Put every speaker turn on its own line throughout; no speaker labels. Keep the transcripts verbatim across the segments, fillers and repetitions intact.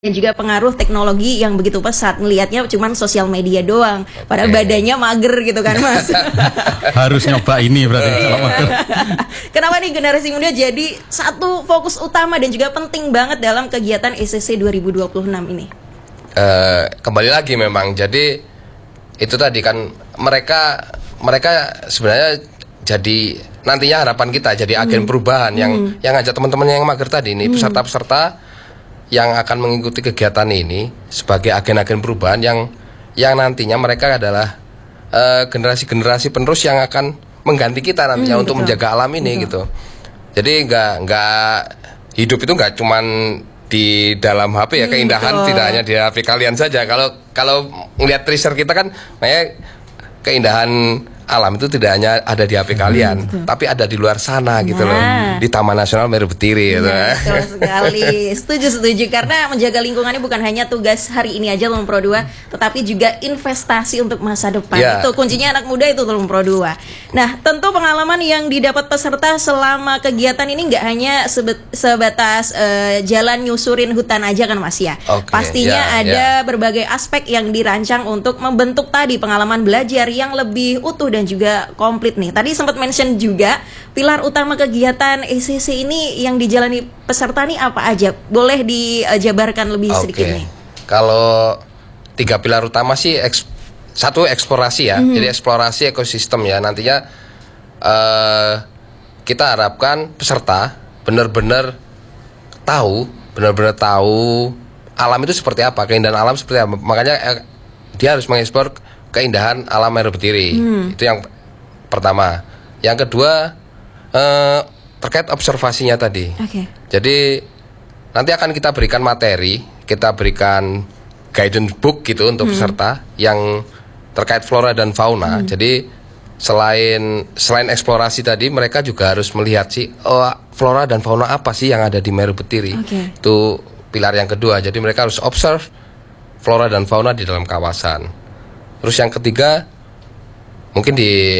dan juga pengaruh teknologi yang begitu pesat. Ngelihatnya cuman sosial media doang, padahal okay. badannya mager gitu kan Mas.
Harus nyoba ini berarti kalau mager.
Kenapa nih generasi muda jadi satu fokus utama dan juga penting banget dalam kegiatan E C C dua ribu dua puluh enam ini?
Uh, kembali lagi memang, jadi itu tadi kan mereka mereka sebenarnya jadi nantinya harapan kita jadi agen hmm. perubahan yang hmm. yang ngajak teman-teman yang mager tadi ini, peserta-peserta yang akan mengikuti kegiatan ini sebagai agen-agen perubahan yang yang nantinya mereka adalah uh, generasi-generasi penerus yang akan mengganti kita nantinya hmm, untuk betul. menjaga alam ini betul. gitu. Jadi nggak nggak hidup itu nggak cuman di dalam H P ya, keindahan hmm, tidak hanya di H P kalian saja. Kalau kalau melihat tracer kita kan, makanya keindahan alam itu tidak hanya ada di H P kalian, hmm, tapi ada di luar sana nah. gitu loh, di Taman Nasional Meru Betiri. Gitu.
Nah, betul sekali, setuju setuju karena menjaga lingkungannya bukan hanya tugas hari ini aja Lum Pro dua, tetapi juga investasi untuk masa depan. Ya. Itu kuncinya anak muda itu Lum Pro dua. Nah, tentu pengalaman yang didapat peserta selama kegiatan ini nggak hanya sebet, sebatas uh, jalan nyusurin hutan aja kan Mas ya. Okay. Pastinya ya, ada ya. berbagai aspek yang dirancang untuk membentuk tadi pengalaman belajar yang lebih utuh dan juga komplit nih. Tadi sempat mention juga pilar utama kegiatan E C C ini yang dijalani peserta nih apa aja? Boleh dijabarkan lebih okay. sedikit nih.
Kalau tiga pilar utama sih eks, satu eksplorasi ya. Mm-hmm. Jadi eksplorasi ekosistem ya. Nantinya uh, kita harapkan peserta benar-benar tahu, benar-benar tahu alam itu seperti apa, keindahan alam seperti apa. Makanya eh, dia harus mengeksplor keindahan alam Meru Betiri. Hmm. Itu yang pertama. Yang kedua eh, terkait observasinya tadi. Okay. Jadi nanti akan kita berikan materi, kita berikan guidance book gitu untuk hmm. peserta yang terkait flora dan fauna. Hmm. Jadi selain selain eksplorasi tadi, mereka juga harus melihat sih oh, flora dan fauna apa sih yang ada di Meru Betiri. Okay. Itu pilar yang kedua. Jadi mereka harus observe flora dan fauna di dalam kawasan. Terus yang ketiga mungkin di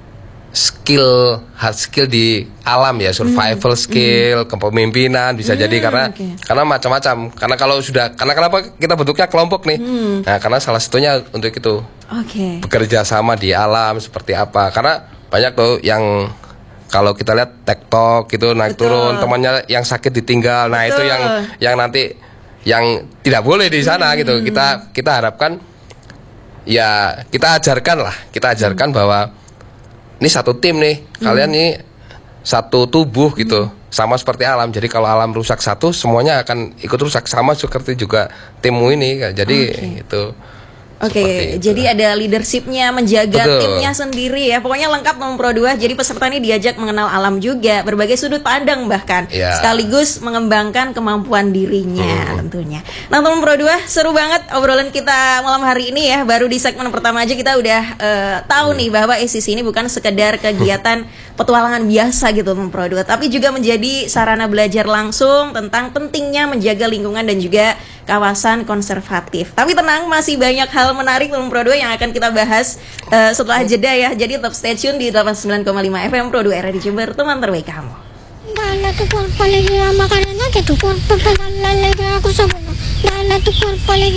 skill, hard skill di alam ya, survival hmm. skill, hmm. kepemimpinan bisa hmm, jadi karena okay. karena macam-macam. Karena kalau sudah, karena kenapa kita bentuknya kelompok nih? Hmm. Nah, karena salah satunya untuk itu okay. bekerja sama di alam seperti apa. Karena banyak tuh yang kalau kita lihat TikTok gitu naik Betul. turun, temannya yang sakit ditinggal. Nah Betul. itu yang yang nanti yang tidak boleh di sana hmm. gitu. Kita kita harapkan ya kita ajarkan lah, kita ajarkan hmm. bahwa ini satu tim nih, hmm. kalian ini satu tubuh gitu, hmm. sama seperti alam. Jadi kalau alam rusak satu, semuanya akan ikut rusak, sama seperti juga timmu ini. Jadi okay. itu.
Oke, okay, jadi ada leadershipnya, menjaga Betul. timnya sendiri ya. Pokoknya lengkap Lum Pro dua. Jadi peserta ini diajak mengenal alam juga, berbagai sudut pandang bahkan, yeah. sekaligus mengembangkan kemampuan dirinya hmm. tentunya. Nah Lum Pro dua, seru banget obrolan kita malam hari ini ya. Baru di segmen pertama aja kita udah uh, tahu hmm. nih bahwa E C C ini bukan sekedar kegiatan petualangan biasa gitu Lum Pro dua, tapi juga menjadi sarana belajar langsung tentang pentingnya menjaga lingkungan dan juga kawasan konservatif. Tapi tenang, masih banyak hal menarik Lum Pro dua yang akan kita bahas uh, setelah jeda ya. Jadi tetap stay tune di delapan puluh sembilan koma lima F M Pro dua R A di Jember, teman terbaik kamu.
Dala tu cuerpo alegría, Macarena, que tu cuerpo te da la alegría, cosa buena. Dala tu cuerpo alegría.